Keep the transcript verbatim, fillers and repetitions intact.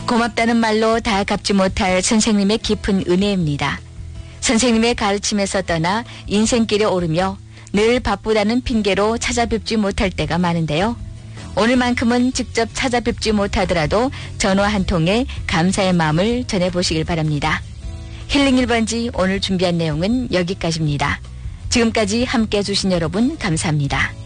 고맙다는 말로 다 갚지 못할 선생님의 깊은 은혜입니다. 선생님의 가르침에서 떠나 인생길에 오르며 늘 바쁘다는 핑계로 찾아뵙지 못할 때가 많은데요. 오늘만큼은 직접 찾아뵙지 못하더라도 전화 한 통에 감사의 마음을 전해보시길 바랍니다. 힐링 일 번지 오늘 준비한 내용은 여기까지입니다. 지금까지 함께 해주신 여러분 감사합니다.